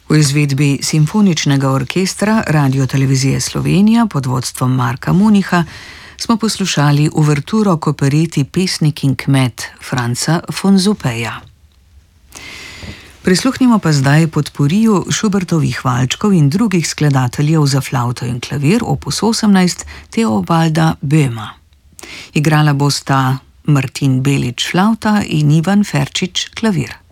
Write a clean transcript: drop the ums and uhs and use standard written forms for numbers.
V izvedbi Simfoničnega orkestra Radiotelevizije Slovenija pod vodstvom Marka Municha smo poslušali uverturo k opereti Pesnik in kmet Franca von Suppeja. Prisluhnimo pa zdaj podporiju Schubertovih valčkov in drugih skladateljev za flavto in klavir opus 18 Theobalda Böhma. Igrala bosta Martin Belič flavta in Ivan Ferčič klavir.